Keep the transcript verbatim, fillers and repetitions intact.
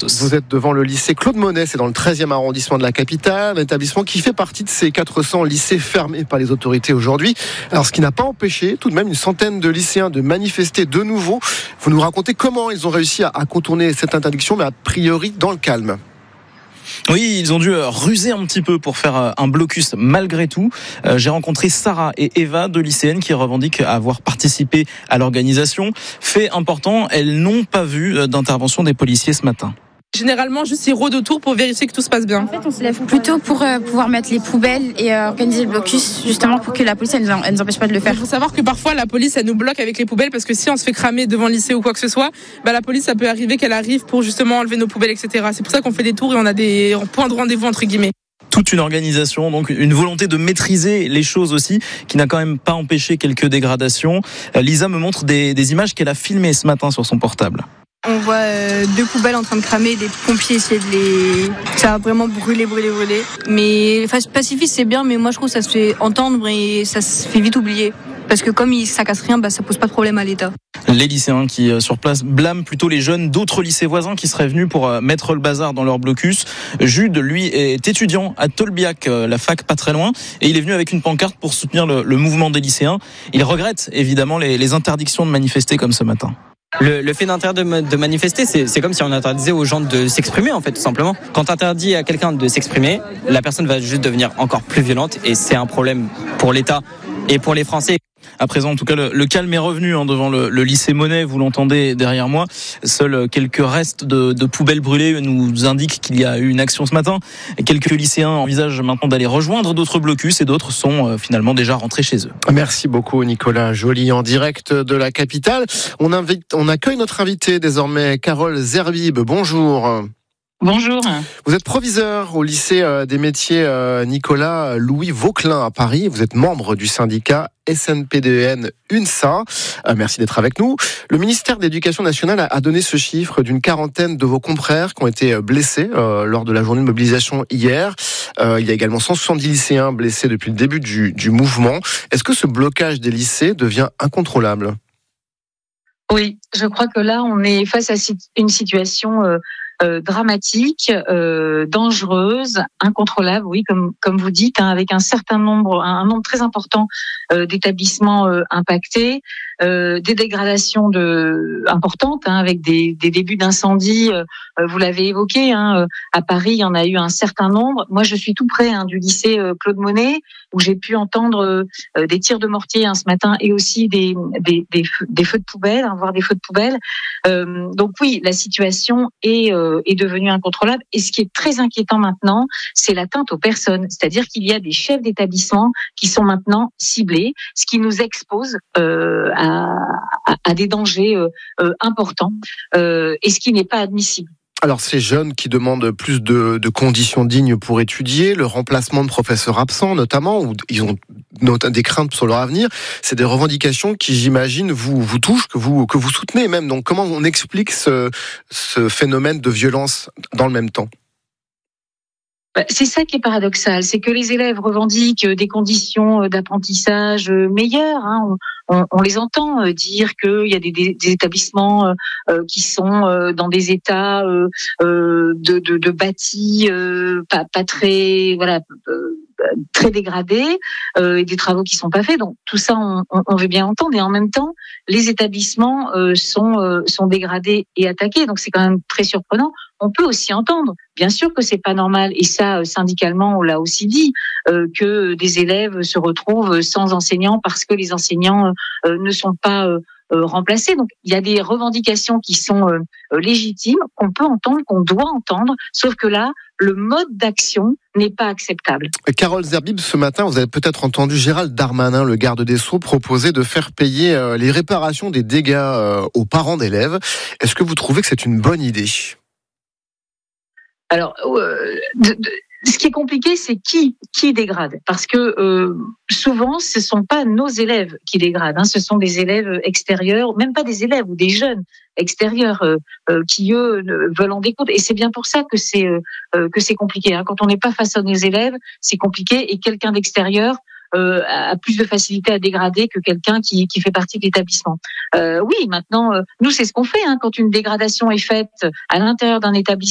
tous. Vous êtes devant le lycée Claude Monet, c'est dans le treizième arrondissement de la capitale, un établissement qui fait partie de ces quatre cents lycées fermés par les autorités aujourd'hui. Alors, ce qui n'a pas empêché tout de même une centaine de lycéens de manifester de nouveau. Vous nous racontez comment ils ont réussi à, à contourner cette interdiction, mais a priori dans le calme. Oui, ils ont dû ruser un petit peu pour faire un blocus malgré tout. Euh, j'ai rencontré Sarah et Eva, deux lycéennes qui revendiquent avoir participé à l'organisation. Fait important, elles n'ont pas vu d'intervention des policiers ce matin. Généralement, juste ils rôdent autour pour vérifier que tout se passe bien. En fait, on se lève plutôt pour euh, pouvoir mettre les poubelles et euh, organiser le blocus, justement pour que la police elle, elle nous empêche pas de le faire. Il faut savoir que parfois la police elle nous bloque avec les poubelles parce que si on se fait cramer devant le lycée ou quoi que ce soit, bah la police ça peut arriver qu'elle arrive pour justement enlever nos poubelles, et cetera. C'est pour ça qu'on fait des tours et on a des points de rendez-vous entre guillemets. Toute une organisation, donc une volonté de maîtriser les choses aussi, qui n'a quand même pas empêché quelques dégradations. Lisa me montre des, des images qu'elle a filmées ce matin sur son portable. On voit euh, deux poubelles en train de cramer, des pompiers essayer de les... Ça a vraiment brûlé, brûlé, brûlé. Mais enfin, pacifiste c'est bien, mais moi je trouve que ça se fait entendre et ça se fait vite oublier. Parce que comme ça casse rien, bah, ça pose pas de problème à l'État. Les lycéens qui, sur place, blâment plutôt les jeunes d'autres lycées voisins qui seraient venus pour mettre le bazar dans leur blocus. Jude, lui, est étudiant à Tolbiac, la fac pas très loin, et il est venu avec une pancarte pour soutenir le, le mouvement des lycéens. Il regrette évidemment les, les interdictions de manifester comme ce matin. Le, le fait d'interdire de, de manifester, c'est, c'est comme si on interdisait aux gens de s'exprimer, en fait, tout simplement. Quand on interdit à quelqu'un de s'exprimer, la personne va juste devenir encore plus violente et c'est un problème pour l'État et pour les Français. À présent, en tout cas, le, le calme est revenu hein, devant le, le lycée Monet. Vous l'entendez derrière moi. Seuls quelques restes de, de poubelles brûlées nous indiquent qu'il y a eu une action ce matin. Quelques lycéens envisagent maintenant d'aller rejoindre d'autres blocus et d'autres sont euh, finalement déjà rentrés chez eux. Merci beaucoup, Nicolas Joly, en direct de la capitale. On, invite, on accueille notre invité désormais, Carole Zerbib. Bonjour. Bonjour. Vous êtes proviseur au lycée des métiers Nicolas Louis Vauquelin à Paris. Vous êtes membre du syndicat S N P D N UNSA. Merci d'être avec nous. Le ministère de l'Éducation nationale a donné ce chiffre d'une quarantaine de vos confrères qui ont été blessés lors de la journée de mobilisation hier. Il y a également cent soixante-dix lycéens blessés depuis le début du, du mouvement. Est-ce que ce blocage des lycées devient incontrôlable ? Oui, je crois que là, on est face à une situation euh, euh, dramatique, euh, dangereuse, incontrôlable, oui, comme comme vous dites, hein, avec un certain nombre, un, un nombre très important euh, d'établissements euh, impactés, euh, des dégradations de importantes, hein, avec des, des débuts d'incendie. Euh, vous l'avez évoqué, hein, euh, à Paris, il y en a eu un certain nombre. Moi, je suis tout près hein, du lycée euh, Claude Monet, où j'ai pu entendre euh, des tirs de mortier hein, ce matin et aussi des des, des, feux, des feux de poubelle, hein, voire des feux de poubelle. Euh, donc oui, la situation est euh, est devenue incontrôlable. Et ce qui est très inquiétant maintenant, c'est l'atteinte aux personnes. C'est-à-dire qu'il y a des chefs d'établissement qui sont maintenant ciblés, ce qui nous expose euh, à, à, à des dangers euh, euh, importants euh, et ce qui n'est pas admissible. Alors, ces jeunes qui demandent plus de, de conditions dignes pour étudier, le remplacement de professeurs absents notamment, ou ils ont des craintes sur leur avenir, c'est des revendications qui, j'imagine, vous, vous touchent, que vous, que vous soutenez même. Donc, comment on explique ce, ce phénomène de violence dans le même temps ? C'est ça qui est paradoxal, c'est que les élèves revendiquent des conditions d'apprentissage meilleures. Hein. On, on les entend dire qu'il y a des, des, des établissements euh, qui sont euh, dans des états euh, de, de, de bâtis euh, pas, pas très, voilà, euh, très dégradés, euh, et des travaux qui sont pas faits. Donc tout ça, on, on veut bien entendre. Et en même temps, les établissements euh, sont euh, sont dégradés et attaqués. Donc c'est quand même très surprenant. On peut aussi entendre, bien sûr que c'est pas normal, et ça syndicalement on l'a aussi dit, euh, que des élèves se retrouvent sans enseignants parce que les enseignants euh, ne sont pas euh, remplacés. Donc il y a des revendications qui sont euh, légitimes, qu'on peut entendre, qu'on doit entendre, sauf que là, le mode d'action n'est pas acceptable. Carole Zerbib, ce matin, vous avez peut-être entendu Gérald Darmanin, le garde des Sceaux, proposer de faire payer euh, les réparations des dégâts euh, aux parents d'élèves. Est-ce que vous trouvez que c'est une bonne idée ? Alors, euh, de, de, ce qui est compliqué, c'est qui qui dégrade, parce que euh, souvent, ce sont pas nos élèves qui dégradent, hein, ce sont des élèves extérieurs, même pas des élèves ou des jeunes extérieurs euh, euh, qui eux veulent en découdre. Et c'est bien pour ça que c'est euh, que c'est compliqué. Hein. Quand on n'est pas face à nos élèves, c'est compliqué, et quelqu'un d'extérieur Euh, a plus de facilité à dégrader que quelqu'un qui, qui fait partie de l'établissement. Euh, oui, maintenant, euh, nous, c'est ce qu'on fait. Hein, quand une dégradation est faite à l'intérieur d'un établissement,